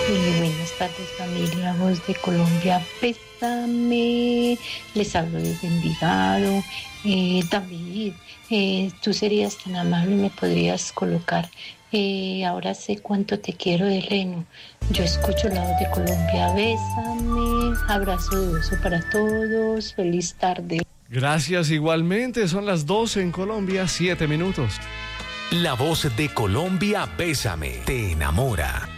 Buenas tardes, familia Voz de Colombia, pésame. Les hablo desde Envigado. David, tú serías tan amable y me podrías colocar Ahora sé cuánto te quiero de Leno. Yo escucho la Voz de Colombia, bésame. Abrazo de beso para todos. Feliz tarde. Gracias igualmente. Son las 12 en Colombia, 7 minutos. La Voz de Colombia, bésame, te enamora.